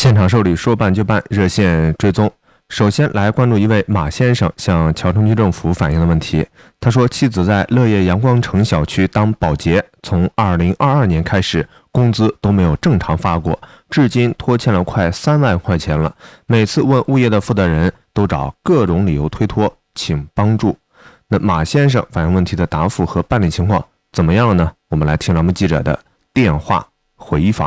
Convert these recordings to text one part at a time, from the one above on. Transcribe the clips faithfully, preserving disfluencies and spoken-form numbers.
现场受理说办就办，热线追踪。首先来关注一位马先生向桥城区政府反映的问题。他说，妻子在乐业阳光城小区当保洁，从二零二二年开始，工资都没有正常发过，至今拖欠了快三万块钱了。每次问物业的负责人，都找各种理由推脱，请帮助。那马先生反映问题的答复和办理情况怎么样了呢？我们来听咱们记者的电话回访。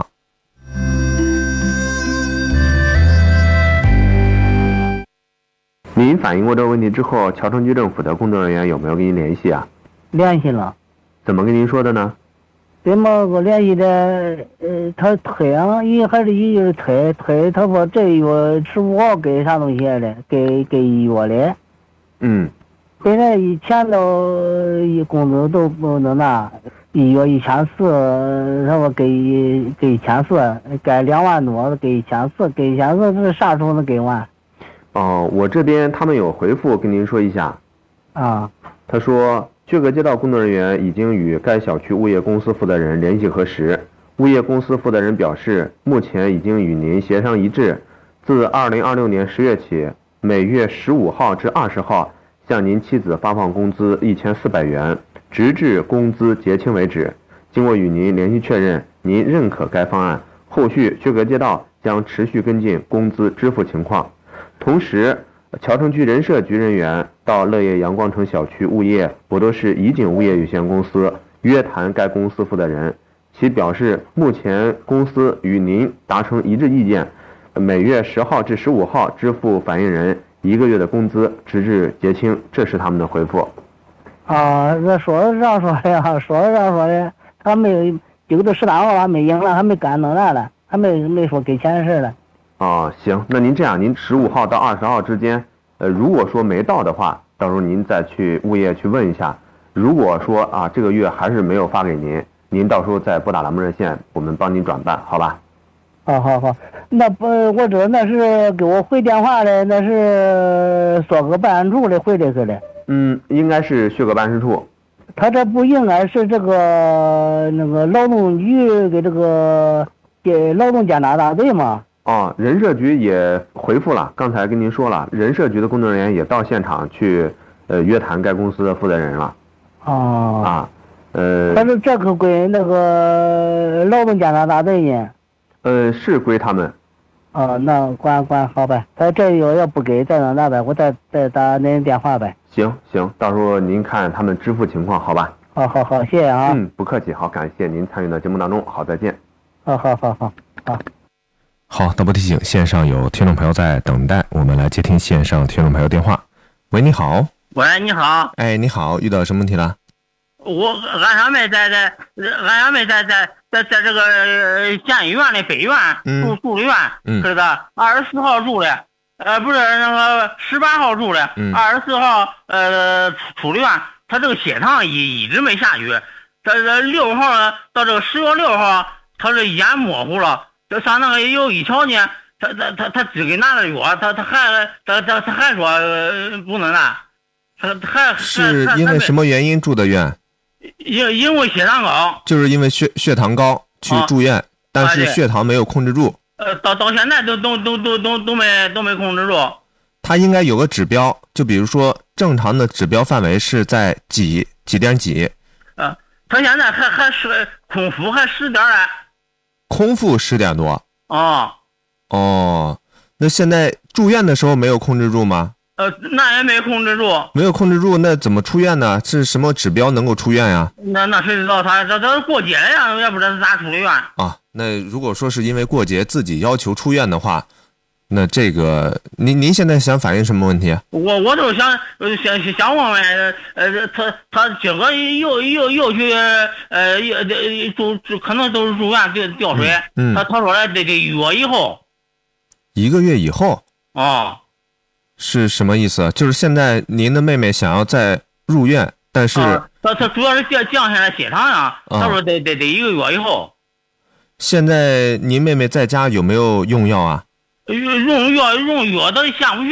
您反映过这个问题之后，桥城区政府的工作人员有没有跟您联系啊？ 联系了。 怎么跟您说的呢？ 怎么我联系的？呃，他推啊，一还是一就是推推，他说这月十五号给啥东西的，给给一月的。 嗯。 现在以前都一工资都不能拿，一月一千四，他说给给一千四，该两万多给一千四，给一千四是啥时候能给完？ 哦，我这边他们有回复跟您说一下。 啊。 他说，薛阁街道工作人员已经与该小区物业公司负责人联系核实，物业公司负责人表示，目前已经与您协商一致，自二零二六年十月起，每月十五号至二十号向您妻子发放工资一千四百元，直至工资结清为止。经过与您联系确认，您认可该方案，后续薛阁街道将持续跟进工资支付情况。同时，桥城区人社局人员到乐业阳光城小区物业博多市怡景物业有限公司约谈该公司负责人，其表示目前公司与您达成一致意见，每月十号至十五号支付反映人一个月的工资，直至结清，这是他们的回复。 啊，这说是这样说的呀，说是这样说的，他没这个都十三号还没赢了，还没干弄来了，还没没说给钱的事了。 哦，行，那您这样，您十五号到二十号之间，呃，如果说没到的话，到时候您再去物业去问一下。如果说啊这个月还是没有发给您，您到时候再拨打栏目热线，我们帮您转办，好吧？ 好好好，那不，我这那是给我回电话的，那是说个办事处的回的是的。 嗯，应该是薛阁办事处。 他这不应该是这个那个劳动局给这个给劳动检查大队吗？ 哦，人社局也回复了，刚才跟您说了，人社局的工作人员也到现场去，呃，约谈该公司的负责人了。 哦。 啊，呃。 但是这可归那个劳动检查大队呢？ 呃，是归他们。 哦，那管管好呗。他这月要不给，再让那呗，我再再打您电话呗。 行行，到时候您看他们支付情况，好吧？ 好好好，谢谢啊。 嗯，不客气，好，感谢您参与到节目当中，好，再见。 好好好好好。 好，导播提醒，线上有听众朋友在等待，我们来接听线上听众朋友电话。喂，你好。 喂，你好。 哎，你好，遇到什么问题了？ 我俺小妹在在，俺小妹在在在在这个县医院的北院住住的院， 嗯， 是的，二十四号住的，呃，不是那个十八号住的，二十四号呃出出的院，他这个血糖一一直没下去，这这六号呢，到这个十月六号，他这眼模糊了。这上那个有一瞧呢，他他他他只给拿了药，他他还他他他还说、呃、不能拿，他还是因为什么原因住的院？ 因因为血糖高， 就是因为血血糖高去住院，啊、但是血糖没有控制住。 呃，到到现在都都都都都都没都没控制住。 他应该有个指标，就比如说正常的指标范围是在几几点几？ 呃，他现在还还是空腹还十点来。 空腹十点多。 哦。 哦，那现在住院的时候没有控制住吗？ 呃，那也没控制住。 没有控制住，那怎么出院呢？是什么指标能够出院呀？ 那那谁知道他这这过节了呀？要不然咋出的院啊？那如果说是因为过节自己要求出院的话，那这个您您现在想反映什么问题？ 我我就想想想问问，呃，他他今个又又又去呃住住，可能都是住院掉掉水。 嗯。 他他说了，这这一月以后。 一个月以后。 哦。 是什么意思？就是现在您的妹妹想要再入院，但是他他主要是降降下来血糖呀。他说得得得一个月以后。 现在您妹妹在家有没有用药啊？ 用药用药都下不去。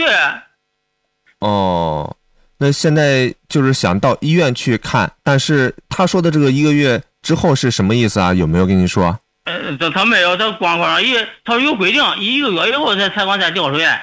哦，那现在就是想到医院去看，但是他说的这个一个月之后是什么意思啊？有没有跟您说？ 呃，他他没有，他光光一他有规定，一个月以后才才管再调水。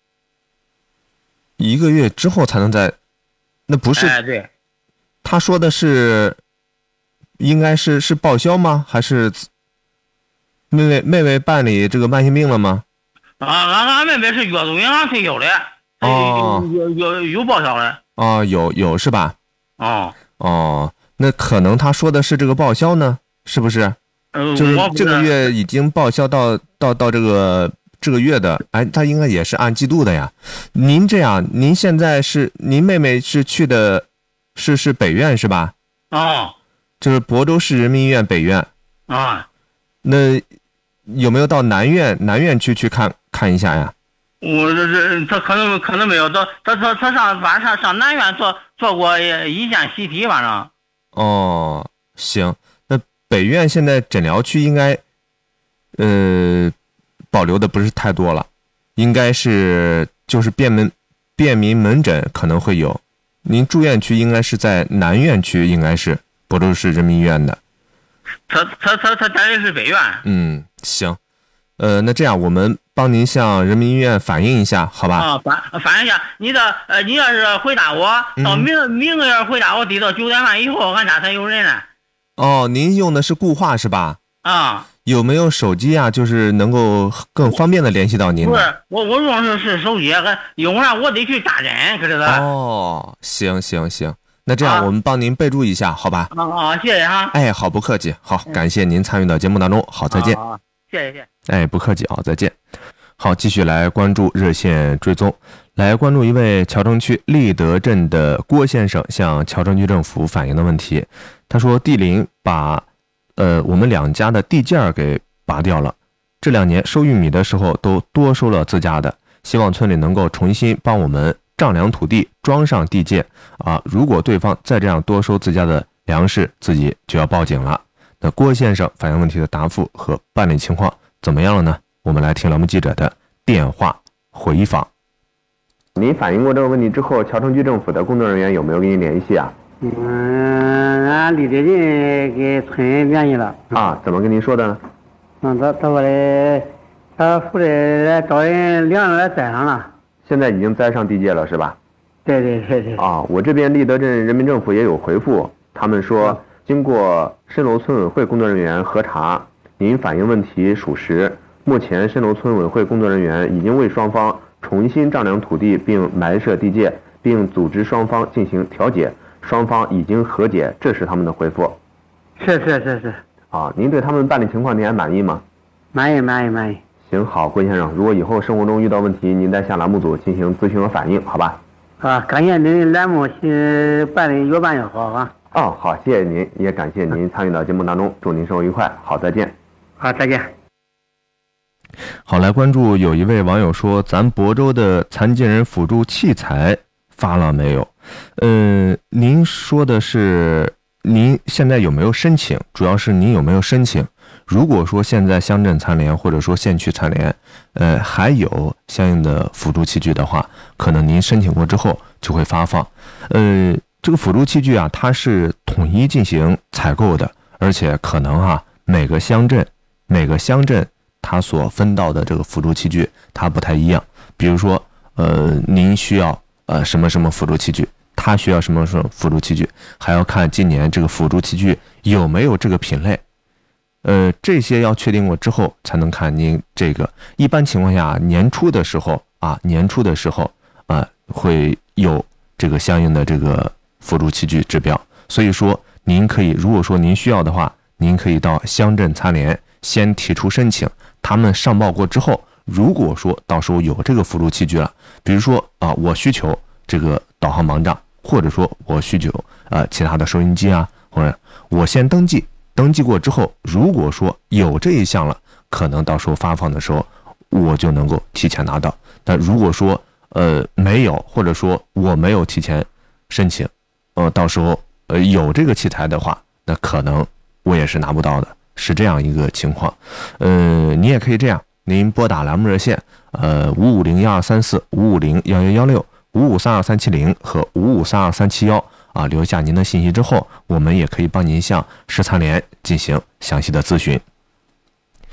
一个月之后才能再，那不是？ 哎，对。 他说的是，应该是是报销吗？还是妹妹妹妹办理这个慢性病了吗？ 啊，俺俺妹妹是月度银行退休的， 哦， 有有有报销的。 哦，有有是吧？ 哦哦，那可能他说的是这个报销呢，是不是？ 呃， 就是这个月已经报销到到到这个这个月的，哎，他应该也是按季度的呀。您这样，您现在是您妹妹是去的，是是北院是吧？ 哦， 就是亳州市人民医院北院。 啊， 那有没有到南院南院去去看看一下呀？ 我这这他可能可能没有，他他他他上晚上上南院做做过一线习题，反正。 哦，行，那北院现在诊疗区应该，呃，保留的不是太多了，应该是就是便门便民门诊可能会有，您住院区应该是在南院区，应该是亳州市人民医院的。 他他他他单位是北院。 嗯，行，呃，那这样我们帮您向人民医院反映一下，好吧？ 啊，反反映一下，你的呃，你要是回答我，到明、嗯、明个月回答我，得到九点半以后，俺家才有人呢。 哦，您用的是固话是吧？ 啊。 有没有手机啊？就是能够更方便的联系到您的？ 不是，我我用的是手机，用上我得去扎针，可知道？ 哦，行行行。那这样我们帮您备注一下，好吧？ 啊啊，谢谢哈。 哎，好，不客气。好，感谢您参与到节目当中。好，再见。 啊，谢谢谢谢。 哎，不客气啊，再见。好，继续来关注热线追踪，来关注一位谯城区立德镇的郭先生向谯城区政府反映的问题。他说，地邻把呃我们两家的地件给拔掉了，这两年收玉米的时候都多收了自家的，希望村里能够重新帮我们丈量土地，装上地界啊！如果对方再这样多收自家的粮食，自己就要报警了。那郭先生反映问题的答复和办理情况怎么样了呢？我们来听栏目记者的电话回访。您反映过这个问题之后，谯城区政府的工作人员有没有跟您联系啊？ 嗯，俺立德镇给村联系了。 啊，怎么跟您说的呢？ 嗯，他他说的，他负责来找人量来栽上了。 现在已经栽上地界了是吧？ 对对对对。 啊，我这边立德镇人民政府也有回复，他们说、嗯、经过蜃楼村委会工作人员核查，您反映问题属实。目前蜃楼村委会工作人员已经为双方重新丈量土地，并埋设地界，并组织双方进行调解，双方已经和解，这是他们的回复。 是是是是。 啊，您对他们办理情况您还满意吗？ 满意满意满意。 行，好，郭先生，如果以后生活中遇到问题，您再向栏目组进行咨询和反映，好吧？ 啊，感谢您栏目是办的越办越好啊。 哦，好，谢谢您，也感谢您参与到节目当中，祝您生活愉快，好，再见。 好，再见。 好，来关注有一位网友说，咱亳州的残疾人辅助器材发了没有？嗯，您说的是您现在有没有申请？主要是您有没有申请？如果说现在乡镇残联或者说县区残联，呃，还有相应的辅助器具的话，可能您申请过之后就会发放。呃，这个辅助器具啊，它是统一进行采购的，而且可能啊，每个乡镇每个乡镇它所分到的这个辅助器具它不太一样。比如说，呃，您需要呃什么什么辅助器具，他需要什么什么辅助器具，还要看今年这个辅助器具有没有这个品类。呃，这些要确定过之后，才能看您这个。一般情况下，年初的时候啊，年初的时候啊，会有这个相应的这个辅助器具指标。所以说，您可以，如果说您需要的话，您可以到乡镇残联先提出申请，他们上报过之后，如果说到时候有这个辅助器具了，比如说啊，我需求这个导航盲杖，或者说我需求呃其他的收音机啊，或者我先登记。登记过之后，如果说有这一项了，可能到时候发放的时候，我就能够提前拿到。但如果说呃没有，或者说我没有提前申请，呃，到时候呃有这个器材的话，那可能我也是拿不到的，是这样一个情况。呃，你也可以这样，您拨打栏目热线，呃，五五零幺二三四五五零幺幺幺六五五三二三七零和五五三二三七幺。啊，留下您的信息之后，我们也可以帮您向市残联进行详细的咨询。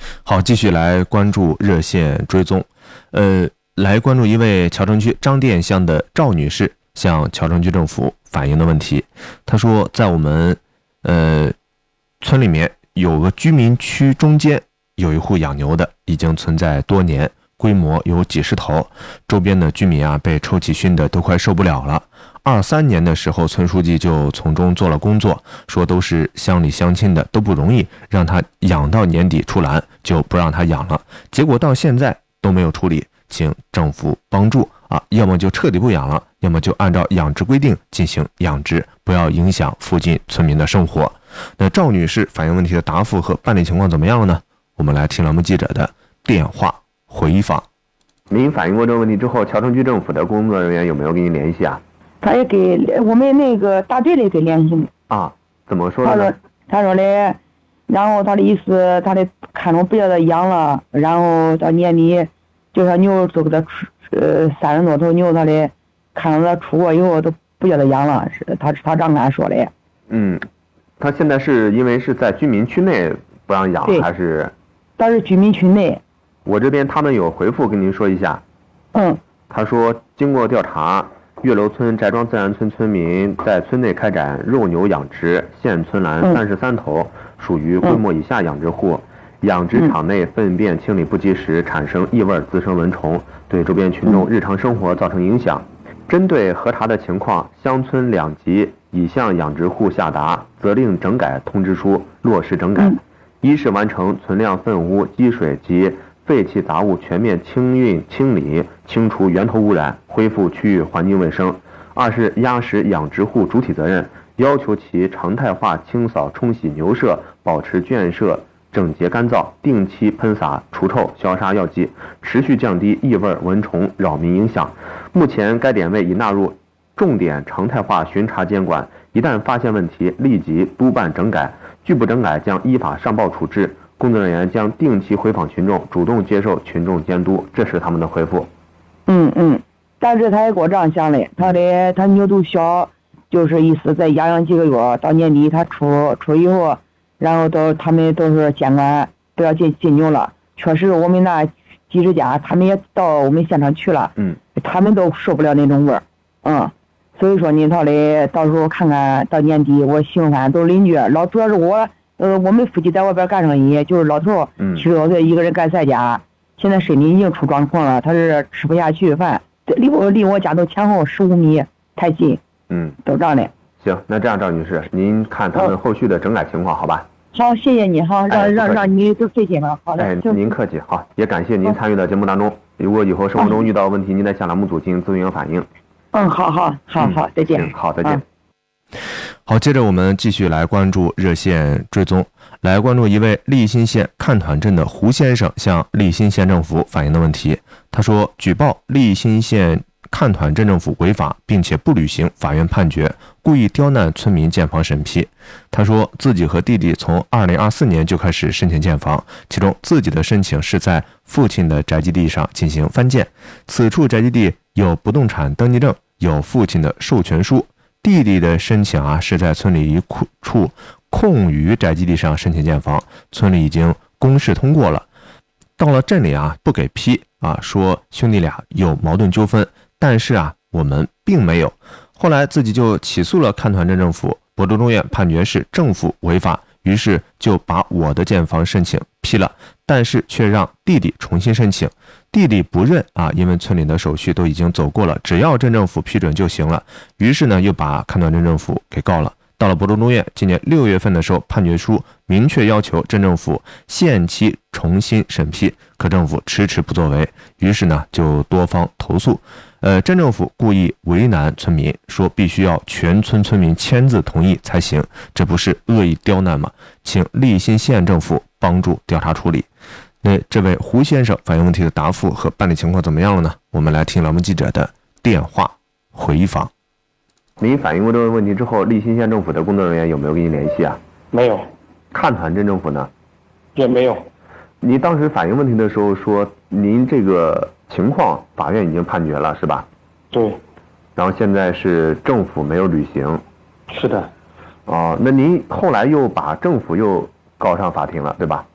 好，继续来关注热线追踪，呃，来关注一位谯城区张店乡的赵女士向谯城区政府反映的问题。她说，在我们呃村里面有个居民区中间有一户养牛的，已经存在多年，规模有几十头，周边的居民啊被臭气熏得都快受不了了。二三年的时候，村书记就从中做了工作，说都是乡里乡亲的，都不容易，让他养到年底出栏，就不让他养了。结果到现在都没有处理，请政府帮助啊，要么就彻底不养了，要么就按照养殖规定进行养殖，不要影响附近村民的生活。那赵女士反映问题的答复和办理情况怎么样了呢？我们来听栏目记者的电话回访。您反映过这个问题之后，谯城区政府的工作人员有没有跟您联系啊？ 他也给我们那个大队里给联系啊，怎么说的呢？ 他说他说的，然后他的意思，他的看中不叫他养了，然后到年底就说牛都给他出呃三十多头牛，他的看中他出过以后都不叫他养了，是他他这样说的。 嗯，他现在是因为是在居民区内不让养，还是？ 他是居民区内。 我这边他们有回复跟您说一下。 嗯。 他说，经过调查，岳楼村翟庄自然村村民在村内开展肉牛养殖，现村栏三十三头，属于规模以下养殖户。养殖场内粪便清理不及时，产生异味，滋生蚊虫，对周边群众日常生活造成影响。针对核查的情况，乡村两级已向养殖户下达责令整改通知书，落实整改。一是完成存量粪污、积水及废弃杂物全面清运清理，清除源头污染，恢复区域环境卫生。二是压实养殖户主体责任，要求其常态化清扫冲洗牛舍，保持圈舍整洁干燥，定期喷洒除臭消杀药剂，持续降低异味蚊虫扰民影响。目前该点位已纳入重点常态化巡查监管，一旦发现问题，立即督办整改，拒不整改将依法上报处置。工作人员将定期回访群众，主动接受群众监督，这是他们的回复。 嗯嗯，但是他也给我这样想的，他的他牛都小，就是意思再养养几个月，到年底他出出以后，然后都他们都是监管不要进进牛了。确实，我们那几十家，他们也到我们现场去了， 嗯， 他们都受不了那种味儿，嗯，所以说呢，他的到时候看看到年底，我喜欢都是邻居，老主要是我。呃，我们夫妻在外边干生意，就是老头，七十多岁一个人干在家，现在身体已经出状况了，他是吃不下去饭，离我离我家都前后十五米，太近， 嗯， 都这样的。 行，那这样赵女士，您看他们后续的整改情况，好吧？ 好，谢谢你，好，让、哎、让让你都费心了，好的。 哎，您客气，好，也感谢您参与到节目当中。如果以后生活中遇到问题，您在向栏目组进行咨询和反映。 嗯，好好好好，再见。 好，再见。好，接着我们继续来关注热线追踪，来关注一位利辛县看团镇的胡先生向利辛县政府反映的问题。他说，举报利辛县看团镇政府违法，并且不履行法院判决，故意刁难村民建房审批。他说，自己和弟弟从二零二四年就开始申请建房，其中自己的申请是在父亲的宅基地上进行翻建，此处宅基地有不动产登记证，有父亲的授权书。弟弟的申请啊，是在村里一处空余宅基地上申请建房，村里已经公示通过了，到了镇里啊不给批啊，说兄弟俩有矛盾纠纷，但是啊我们并没有。后来自己就起诉了看团镇政府，亳州中院判决是政府违法，于是就把我的建房申请批了，但是却让弟弟重新申请。弟弟不认啊，因为村里的手续都已经走过了，只要镇政府批准就行了。于是呢，又把看团镇政府给告了。到了亳州中院，今年六月份的时候，判决书明确要求镇政府限期重新审批，可政府迟迟不作为，于是呢，就多方投诉。呃，镇政府故意为难村民，说必须要全村村民签字同意才行，这不是恶意刁难吗？请利辛县政府帮助调查处理。那这位胡先生反映问题的答复和办理情况怎么样了呢？我们来听栏目记者的电话回访。您反映过这个问题之后，利辛县政府的工作人员有没有跟您联系啊？ 没有。 看团镇政府呢？ 也没有。 您当时反映问题的时候说，您这个情况法院已经判决了，是吧？ 对。 然后现在是政府没有履行。 是的。 哦，那您后来又把政府又告上法庭了，对吧？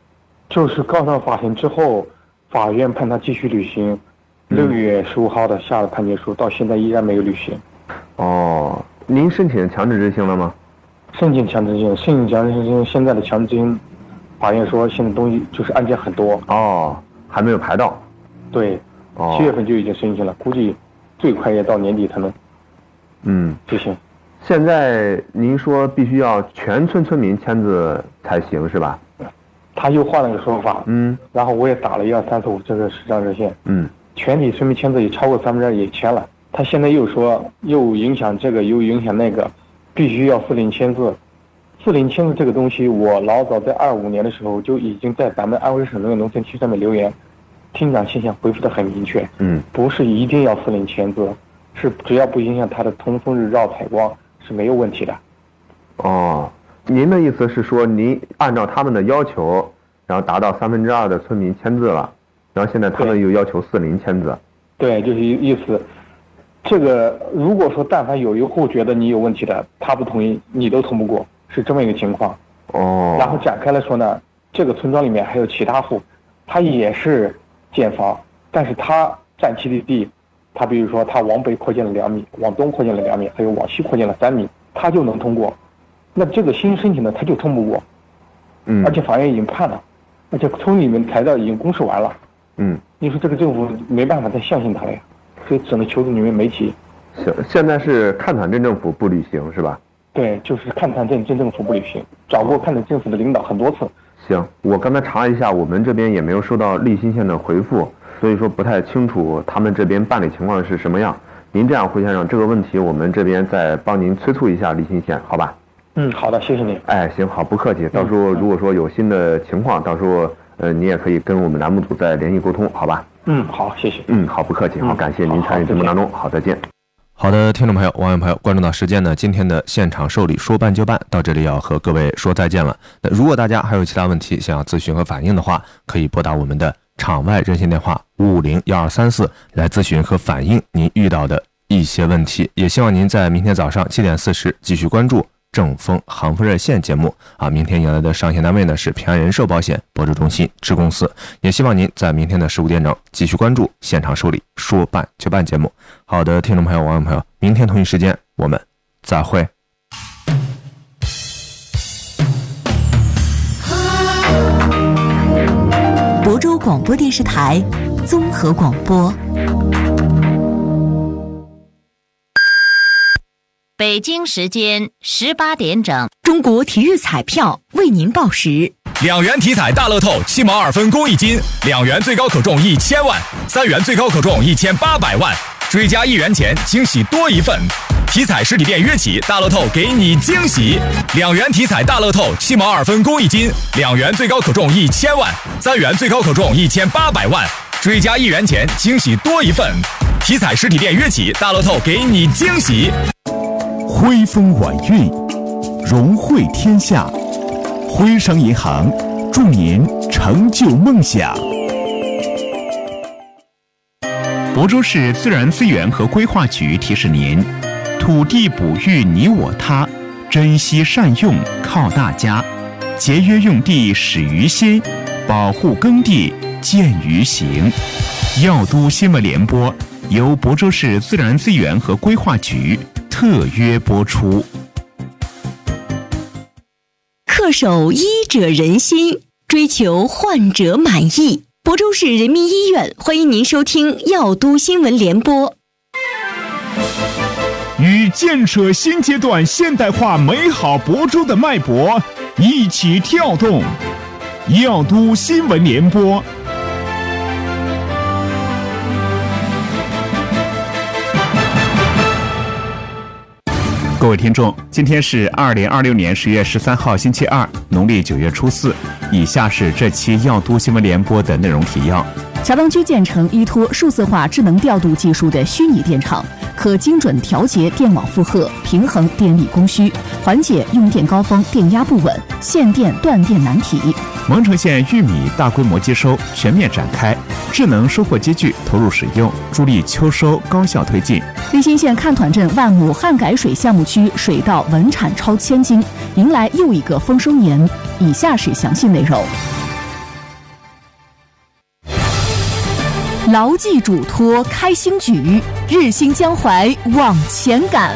就是告上法庭之后，法院判他继续履行，六、嗯、月十五号的下了判决书，到现在依然没有履行。 哦，您申请强制执行了吗？ 申请强制执行，申请强制执行，现在的强制执行，法院说现在东西就是案件很多。 哦，还没有排到。 对， 哦， 七月份就已经申请了，估计最快也到年底才能。 嗯， 执行。 现在您说必须要全村村民签字才行是吧？ 他又换了个说法， 嗯， 然后我也打了一二三四五这个视障热线， 嗯， 全体村民签字也超过三分之二也签了。他现在又说又影响这个又影响那个，必须要四零签字。四零签字这个东西，我老早在二五年的时候就已经在咱们安徽省农业农村区上面留言，厅长现象回复的很明确， 嗯， 不是一定要四零签字，是只要不影响他的通风日照采光是没有问题的。 哦，您的意思是说您按照他们的要求，然后达到三分之二的村民签字了，然后现在他们又要求四零签字。 对，就是意思。这个如果说但凡有一户觉得你有问题的，他不同意，你都通不过，是这么一个情况。 哦。 然后展开来说呢，这个村庄里面还有其他户，他也是建房，但是他占其的地，他比如说他往北扩建了两米，往东扩建了两米，还有往西扩建了三米，他就能通过。那这个新申请的他就通不过。 嗯。 而且法院已经判了，而且村里面材料已经公示完了。 嗯。 你说这个政府没办法再相信他了呀，所以只能求助你们媒体。 行，现在是看坦镇政府不履行是吧？ 对，就是看坦镇镇政府不履行，找过看坦政府的领导很多次。 行，我刚才查一下，我们这边也没有收到利辛县的回复，所以说不太清楚他们这边办理情况是什么样。您这样，胡先生，这个问题我们这边再帮您催促一下利辛县，好吧？ 嗯，好的，谢谢您。 哎，行，好，不客气。到时候如果说有新的情况，到时候呃你也可以跟我们栏目组再联系沟通，好吧？ 嗯，好，谢谢。 嗯，好，不客气，好，感谢您参与节目当中，好，再见。 好的，听众朋友、网友朋友，关注到时间呢，今天的现场受理说办就办到这里要和各位说再见了。那如果大家还有其他问题想要咨询和反映的话，可以拨打我们的场外热线电话五五零幺二三四来咨询和反映您遇到的一些问题。也希望您在明天早上七点四十继续关注正风航风热线节目啊！明天迎来的上线单位呢是平安人寿保险博主中心支公司，也希望您在明天的十五点整继续关注现场受理说办就办节目。好的，听众朋友、网友朋友，明天同一时间我们再会。 亳州广播电视台综合广播。 北京时间十八点整， 中国体育彩票为您报时。 两元体彩大乐透七毛二分公益金，两元最高可中一千万，三元最高可中一千八百万，追加一元钱，惊喜多一份。体彩实体店约起，大乐透给你惊喜。两元体彩大乐透七毛二分公益金，两元最高可中一千万，三元最高可中一千八百万，追加一元钱，惊喜多一份。体彩实体店约起，大乐透给你惊喜。 辉风晚运，荣汇天下。徽商银行祝您成就梦想。亳州市自然资源和规划局提示您：土地哺育你我他，珍惜善用靠大家，节约用地始于心，保护耕地见于行。药都新闻联播由亳州市自然资源和规划局特约播出。 恪守医者仁心，追求患者满意。亳州市人民医院欢迎您收听药都新闻联播。 与建设新阶段现代化美好亳州的脉搏一起跳动，药都新闻联播。各位听众，今天是二零二六年十月十三号星期二，农历九月初四。以下是这期药都新闻联播的内容提要。 桥当区建成依托数字化智能调度技术的虚拟电厂，可精准调节电网负荷，平衡电力供需，缓解用电高峰电压不稳、限电断电难题。 蒙城县玉米大规模接收全面展开，智能收获机具投入使用，助力秋收高效推进。 利辛县看团镇万亩旱改水项目区水稻稳产超千斤，迎来又一个丰收年。以下是详细内容。 牢记嘱托开新举，日新江淮往前赶。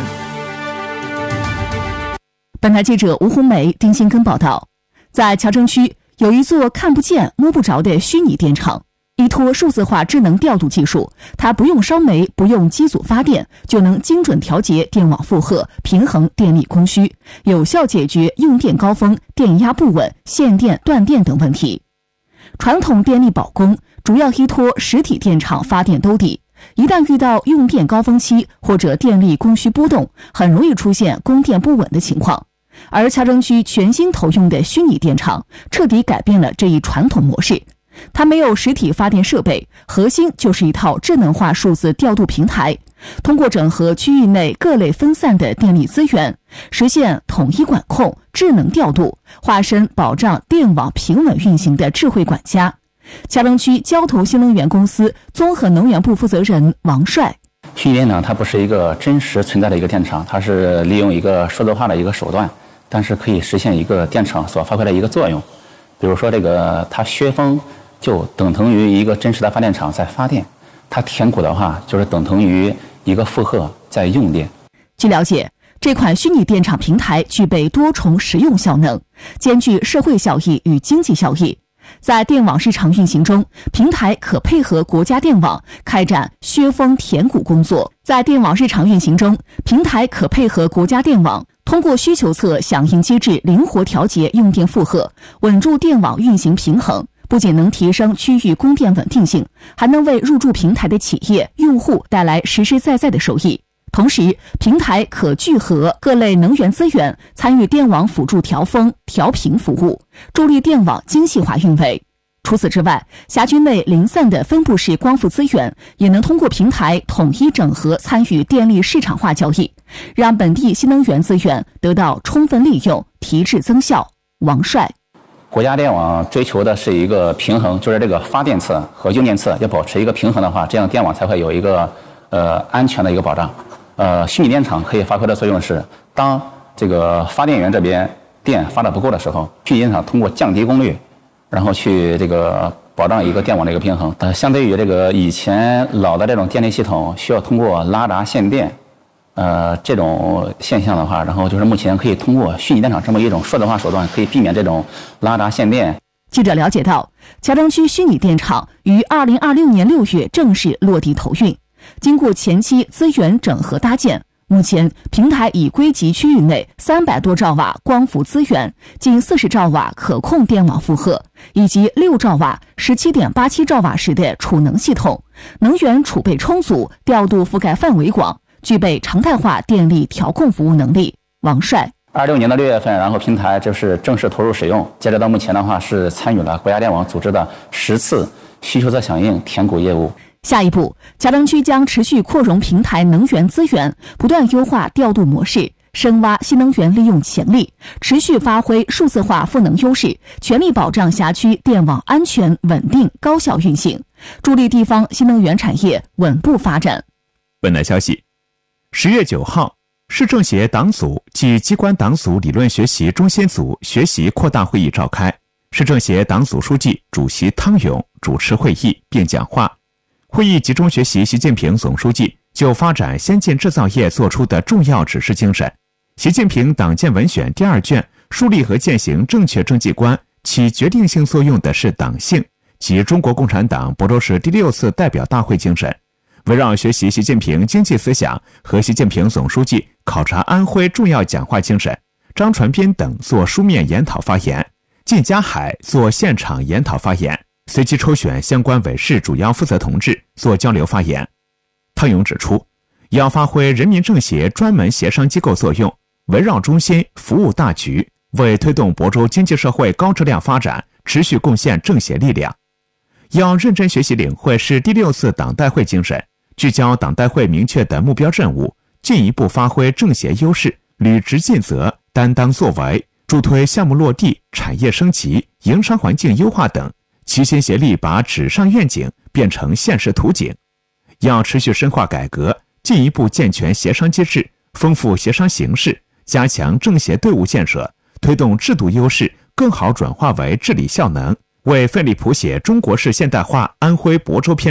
本台记者吴红梅、丁新根报道，在乔城区有一座看不见摸不着的虚拟电厂，依托数字化智能调度技术，它不用烧煤，不用机组发电，就能精准调节电网负荷，平衡电力供需，有效解决用电高峰、电压不稳、限电、断电等问题。传统电力保供主要依托实体电厂发电兜底，一旦遇到用电高峰期或者电力供需波动，很容易出现供电不稳的情况。而乔城区全新投用的虚拟电厂彻底改变了这一传统模式。它没有实体发电设备，核心就是一套智能化数字调度平台，通过整合区域内各类分散的电力资源，实现统一管控、智能调度，化身保障电网平稳运行的智慧管家。乔城区交投新能源公司综合能源部负责人王帅： 虚拟电厂它不是一个真实存在的一个电厂，它是利用一个数字化的一个手段，但是可以实现一个电厂所发挥的一个作用。比如说这个它削峰就等同于一个真实的发电厂在发电，它填谷的话就是等同于一个负荷在用电。 据了解，这款虚拟电厂平台具备多重实用效能，兼具社会效益与经济效益。在电网市场运行中，平台可配合国家电网开展削峰填谷工作。在电网市场运行中，平台可配合国家电网，通过需求侧响应机制灵活调节用电负荷，稳住电网运行平衡。不仅能提升区域供电稳定性，还能为入驻平台的企业用户带来实实在在的收益。同时，平台可聚合各类能源资源，参与电网辅助调峰、调频服务，助力电网精细化运维。除此之外，辖区内零散的分布式光伏资源也能通过平台统一整合，参与电力市场化交易，让本地新能源资源得到充分利用，提质增效。王帅： 国家电网追求的是一个平衡，就是这个发电侧和用电侧要保持一个平衡的话，这样电网才会有一个呃安全的一个保障。呃，虚拟电厂可以发挥的作用是，当这个发电源这边电发的不够的时候，虚拟电厂通过降低功率，然后去这个保障一个电网的一个平衡。呃，相对于这个以前老的这种电力系统需要通过拉闸限电，呃，这种现象的话，然后就是目前可以通过虚拟电厂这么一种数字化手段，可以避免这种拉闸限电。 记者了解到，乔城区虚拟电厂于二零二六年六月正式落地投运。经过前期资源整合搭建，目前平台已归集区域内三百多兆瓦光伏资源、近四十兆瓦可控电网负荷，以及六兆瓦、十七点八七兆瓦时的储能系统，能源储备充足，调度覆盖范围广，具备常态化电力调控服务能力。王帅： 二六年的六月份，然后平台就是正式投入使用，截止到目前的话是参与了国家电网组织的十次需求侧响应填谷业务。 下一步，乔城区将持续扩容平台能源资源，不断优化调度模式，深挖新能源利用潜力，持续发挥数字化赋能优势，全力保障辖区电网安全、稳定、高效运行，助力地方新能源产业稳步发展。 本台消息，十月九号，市政协党组及机关党组理论学习中心组学习扩大会议召开，市政协党组书记、主席汤勇主持会议并讲话。会议集中学习习近平总书记就发展先进制造业作出的重要指示精神。习近平党建文选第二卷树立和践行正确政绩观起决定性作用的是党性及中国共产党亳州市第六次代表大会精神。围绕学习习近平经济思想和习近平总书记考察安徽重要讲话精神，张传斌等做书面研讨发言，靳家海做现场研讨发言，随机抽选相关委室主要负责同志做交流发言。汤勇指出，要发挥人民政协专门协商机构作用，围绕中心服务大局，为推动亳州经济社会高质量发展持续贡献政协力量。要认真学习领会市第六次党代会精神，聚焦党代会明确的目标任务，进一步发挥政协优势，履职尽责，担当作为，助推项目落地、产业升级、营商环境优化等，齐心协力把纸上愿景变成现实图景。要持续深化改革，进一步健全协商机制，丰富协商形式，加强政协队伍建设，推动制度优势更好转化为治理效能，为奋力谱写中国式现代化安徽亳州篇章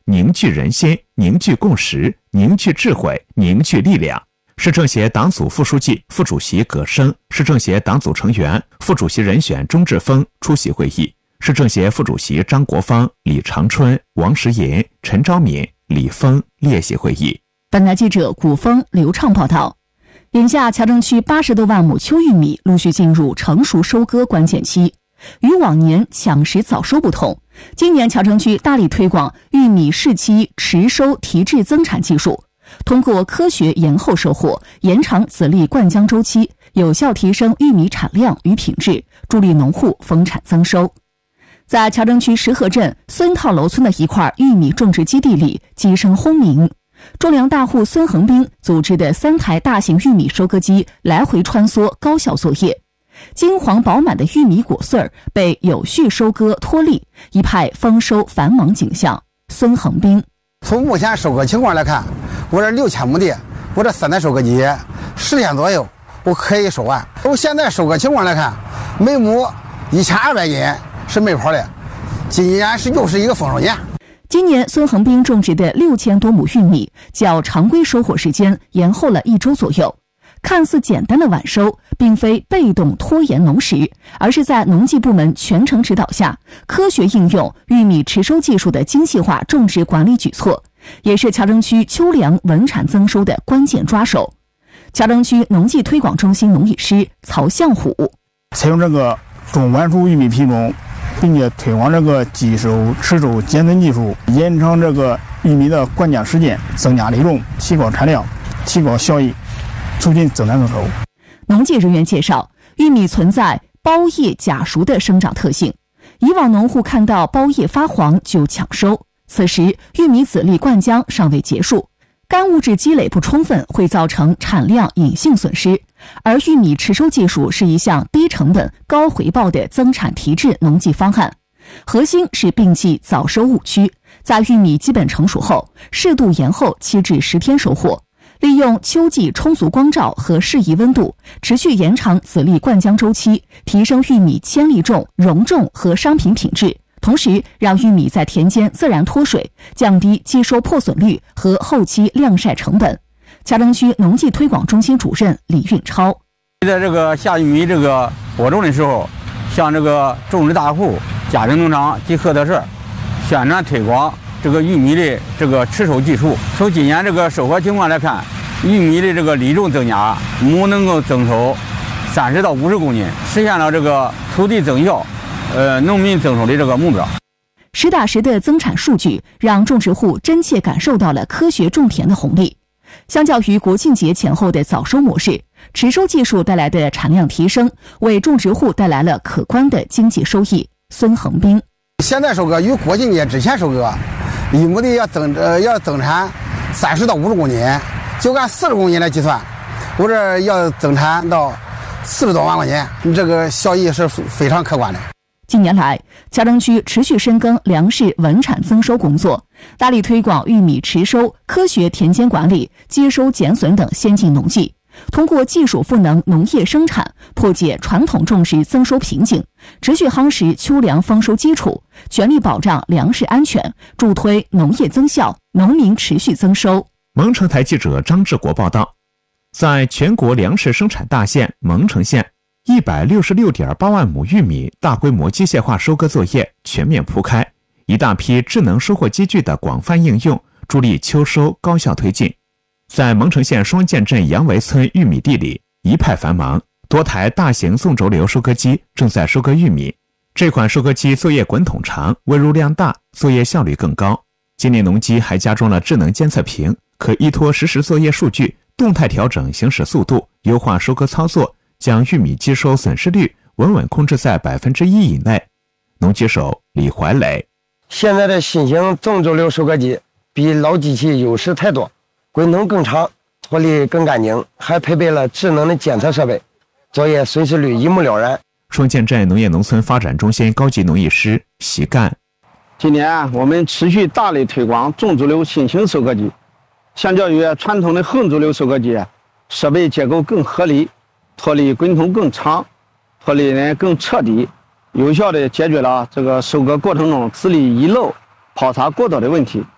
凝聚人心，凝聚共识，凝聚智慧，凝聚力量。市政协党组副书记、副主席葛生，市政协党组成员、副主席人选钟志峰出席会议。市政协副主席张国芳、李长春、王石银、陈昭敏、李峰列席会议。 本台记者古峰、刘畅报道。眼下乔城区八十多万亩秋玉米陆续进入成熟收割关键期，与往年抢时早收不同，今年乔城区大力推广玉米适期迟收提质增产技术，通过科学延后收获，延长籽粒灌浆周期，有效提升玉米产量与品质，助力农户丰产增收。在乔城区石河镇孙套楼村的一块玉米种植基地里，鸡声轰鸣。种粮大户孙恒兵组织的三台大型玉米收割机来回穿梭，高效作业。金黄饱满的玉米果穗儿被有序收割脱粒，一派丰收繁忙景象。孙恒兵： 从目前收割情况来看，我这六千亩地，我这三台收割机十天左右我可以收完。从现在收割情况来看，每亩一千二百斤是没跑的，今年是又是一个丰收年。 今年孙恒兵种植的六千多亩玉米，较常规收获时间延后了一周左右。看似简单的晚收，并非被动拖延农时，而是在农技部门全程指导下，科学应用玉米迟收技术的精细化种植管理举措，也是乔城区秋粮稳产增收的关键抓手。乔城区农技推广中心农艺师曹向虎： 采用这个中晚熟玉米品种，并且推广这个机收迟收减存技术，延长这个玉米的灌浆时间，增加粒重，提高产量，提高效益，促进增产增收。 农技人员介绍，玉米存在苞叶假熟的生长特性，以往农户看到苞叶发黄就抢收，此时玉米籽粒灌浆尚未结束，干物质积累不充分会造成产量隐性损失，而玉米迟收技术是一项低成本高回报的增产提质农技方案，核心是摒弃早收误区，在玉米基本成熟后适度延后七至十天收获，利用秋季充足光照和适宜温度，持续延长籽粒灌浆周期，提升玉米铅粒重、容重和商品品质，同时让玉米在田间自然脱水，降低机收破损率和后期晾晒成本。乔城区农技推广中心主任李运超： 在这个下玉米这个播种的时候，向这个种植大户、家庭农场及合作社宣传推广这个玉米的这个迟收技术。从今年这个收获情况来看，玉米的这个粒重增加，亩能够增收三十到五十公斤，实现了这个土地增效，呃，农民增收的这个目标。 实打实的增产数据让种植户真切感受到了科学种田的红利。相较于国庆节前后的早收模式，迟收技术带来的产量提升，为种植户带来了可观的经济收益。孙恒兵： 现在收割与国庆节之前收割，一亩地要增呃要增产三十到五十公斤，就按四十公斤来计算，我这要增产到四十多万块钱，这个效益是非常可观的。 近年来，乔城区持续深耕粮食稳产增收工作，大力推广玉米迟收、科学田间管理、接收减损等先进农技，通过技术赋能农业生产，破解传统种植增收瓶颈，持续夯实秋粮丰收基础，全力保障粮食安全，助推农业增效，农民持续增收。 蒙城台记者张志国报道，在全国粮食生产大县蒙城县，一百六十六点八万亩玉米大规模机械化收割作业全面铺开，一大批智能收获机具的广泛应用，助力秋收高效推进。在蒙城县双涧镇杨围村玉米地里一派繁忙，多台大型纵轴流收割机正在收割玉米。这款收割机作业滚筒长，温入量大，作业效率更高。今年农机还加装了智能监测屏，可依托实时作业数据，动态调整行驶速度，优化收割操作，将玉米机收损失率稳稳控制在百分之一以内。农机手李怀磊： 现在的新型纵轴流收割机比老机器优势太多，滚筒更长，脱粒更干净，还配备了智能的监测设备，作业损失率一目了然。 双涧镇农业农村发展中心高级农艺师席干： 今年我们持续大力推广纵轴流新型收割机，相较于传统的横轴流收割机，设备结构更合理，脱粒滚筒更长，脱粒呢更彻底，有效地解决了这个收割过程中籽粒遗漏、泡擦过多的问题，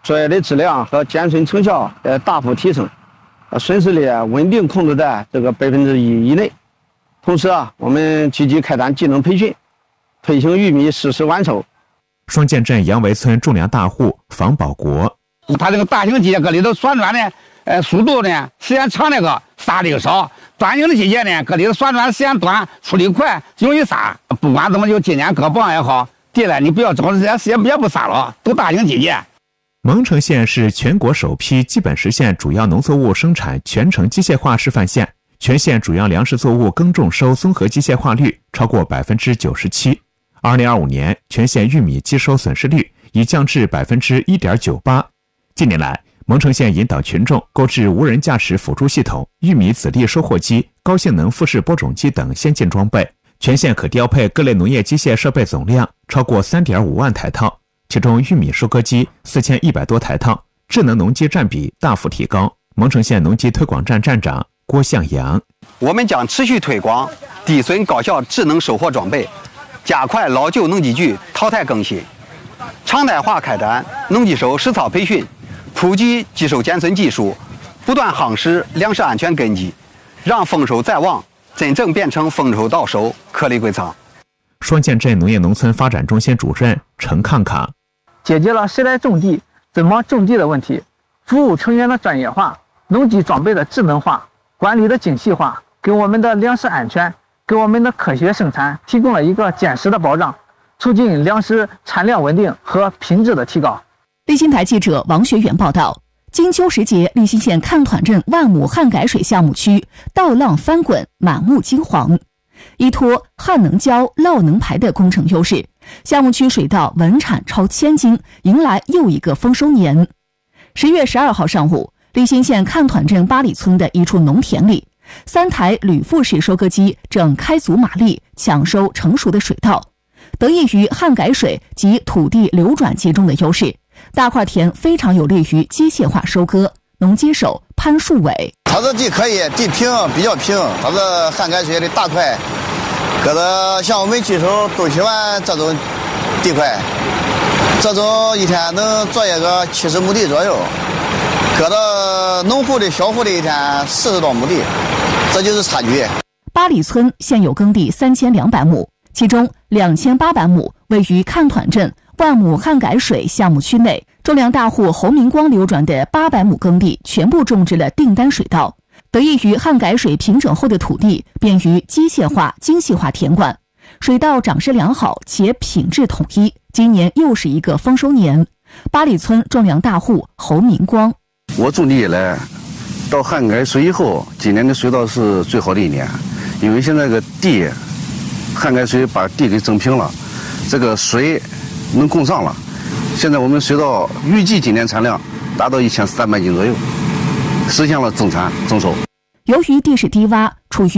作业的质量和减损成效呃大幅提升，呃损失率稳定控制在这个百分之一以内。同时啊，我们积极开展技能培训，推行玉米适时完收。 双涧镇杨围村种粮大户房保国， 他这个大型机械搁里头旋转呢，呃，速度呢时间长那个撒的少；短型的机械呢，搁里头旋转时间短，出力快，容易撒。不管怎么就今年割棒也好，地了你不要找时间，时间也不撒了，都大型机械。 蒙城县是全国首批基本实现主要农作物生产全程机械化示范县，全县主要粮食作物耕种收综合机械化率超过百分之九十七。二零二五年，全县玉米机收损失率已降至百分之一点九八。近年来，蒙城县引导群众购置无人驾驶辅助系统、玉米籽粒收获机、高性能复式播种机等先进装备，全县可调配各类农业机械设备总量超过三点五万台套，其中玉米收割机四千一百多台套，智能农机占比大幅提高。蒙城县农机推广站站长郭向阳： 我们将持续推广低损高效智能收获装备，加快老旧农机具淘汰更新，常态化开展农机手实操培训，普及机收减损技术，不断夯实粮食安全根基，让丰收在望真正变成丰收到手，颗粒归仓。 双涧镇农业农村发展中心主任陈康康： 解决了谁来种地、怎么种地的问题，服务成员的专业化，农机装备的智能化，管理的精细化，给我们的粮食安全、给我们的科学生产提供了一个坚实的保障，促进粮食产量稳定和品质的提高。 立新台记者王学远报道，金秋时节，立新县看团镇万亩旱改水项目区稻浪翻滚，满目金黄。依托旱能浇、涝能排的工程优势，项目区水稻稳产超千斤，迎来又一个丰收年。十月十二号上午，立新县看团镇八里村的一处农田里，三台铝复式收割机正开足马力抢收成熟的水稻。得益于旱改水及土地流转集中的优势，大块田非常有利于机械化收割。农机手潘树伟： 它的地可以，地平比较平，它的旱改水的大块，搁的像我们机手都喜欢这种地块，这种一天能作业个七十亩地左右，搁到农户的小户的一天四十多亩地，这就是差距。 八里村现有耕地三千两百亩，其中两千八百亩位于看团镇万亩旱改水项目区内，种粮大户侯明光流转的八百亩耕地全部种植了订单水稻。得益于旱改水平整后的土地，便于机械化、精细化田管，水稻长势良好且品质统一。今年又是一个丰收年。八里村种粮大户侯明光： 我种地以来，到旱改水以后，今年的水稻是最好的一年，因为现在个地，旱改水把地给整平了，这个水能供上了。现在我们水稻预计今年产量达到一千三百斤左右，实现了增产增收。 由于地势低洼，处于